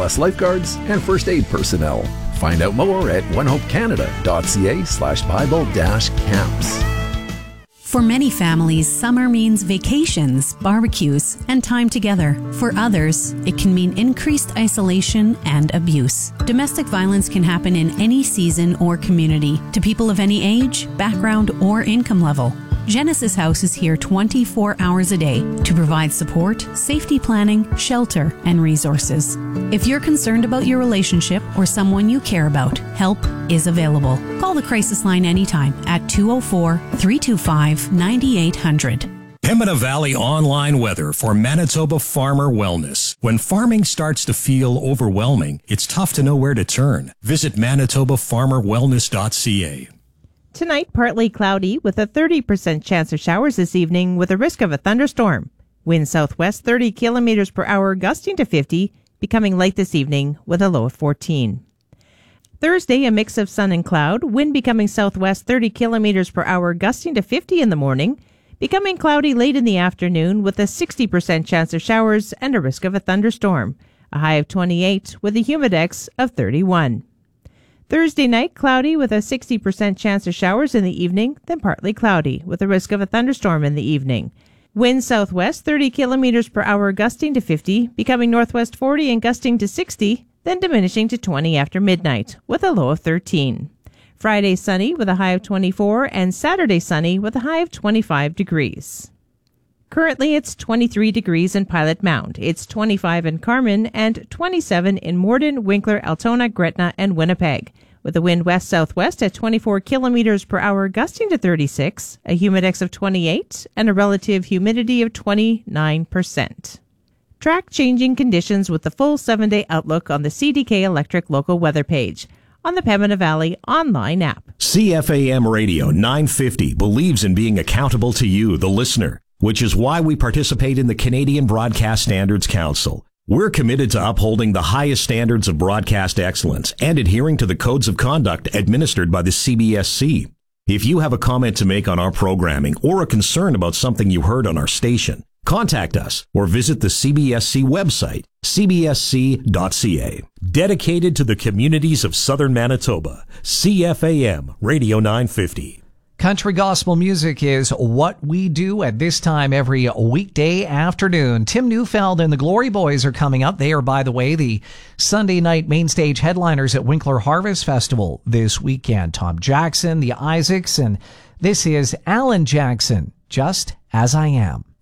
plus lifeguards and first aid personnel. Find out more at onehopecanada.ca/Bible-camps. For many families, summer means vacations, barbecues, and time together. For others, it can mean increased isolation and abuse. Domestic violence can happen in any season or community, to people of any age, background, or income level. Genesis House is here 24 hours a day to provide support, safety planning, shelter, and resources. If you're concerned about your relationship or someone you care about, help is available. Call the crisis line anytime at 204-325-9800. Pembina Valley online weather for Manitoba Farmer Wellness. When farming starts to feel overwhelming, it's tough to know where to turn. Visit manitobafarmerwellness.ca. Tonight, partly cloudy with a 30% chance of showers this evening with a risk of a thunderstorm. Wind southwest 30 kilometers per hour, gusting to 50, becoming light this evening with a low of 14. Thursday, a mix of sun and cloud, wind becoming southwest 30 kilometers per hour, gusting to 50 in the morning, becoming cloudy late in the afternoon with a 60% chance of showers and a risk of a thunderstorm. A high of 28 with a humidex of 31. Thursday night, cloudy with a 60% chance of showers in the evening, then partly cloudy with a risk of a thunderstorm in the evening. Wind southwest 30 kilometers per hour, gusting to 50, becoming northwest 40 and gusting to 60, then diminishing to 20 after midnight with a low of 13. Friday sunny with a high of 24 and Saturday sunny with a high of 25 degrees. Currently, it's 23 degrees in Pilot Mound. It's 25 in Carman and 27 in Morden, Winkler, Altona, Gretna, and Winnipeg. With the wind west-southwest at 24 kilometers per hour, gusting to 36, a humidex of 28, and a relative humidity of 29%. Track changing conditions with the full 7-day outlook on the CDK Electric local weather page on the Pembina Valley online app. CFAM Radio 950 believes in being accountable to you, the listener, which is why we participate in the Canadian Broadcast Standards Council. We're committed to upholding the highest standards of broadcast excellence and adhering to the codes of conduct administered by the CBSC. If you have a comment to make on our programming or a concern about something you heard on our station, contact us or visit the CBSC website, cbsc.ca. Dedicated to the communities of Southern Manitoba, CFAM Radio 950. Country gospel music is what we do at this time every weekday afternoon. Tim Neufeld and the Glory Boys are coming up. They are, by the way, the Sunday night main stage headliners at Winkler Harvest Festival this weekend. Tom Jackson, the Isaacs, and this is Alan Jackson, Just As I Am.